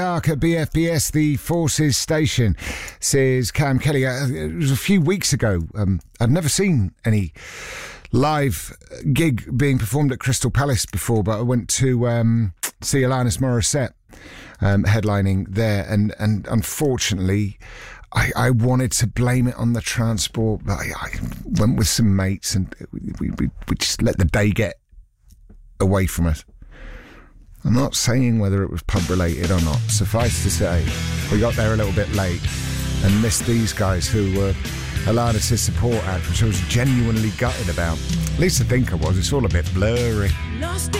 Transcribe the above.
At BFBS, the Forces Station, says Cam Kelly. It was a few weeks ago. I'd never seen any live gig being performed at Crystal Palace before, but I went to see Alanis Morissette headlining there, and unfortunately I wanted to blame it on the transport, but I went with some mates and we just let the day get away from us. I'm not saying whether it was pub related or not. Suffice to say, we got there a little bit late and missed these guys who were Alanis' support act, which I was genuinely gutted about. At least I think I was. It's all a bit blurry. Lost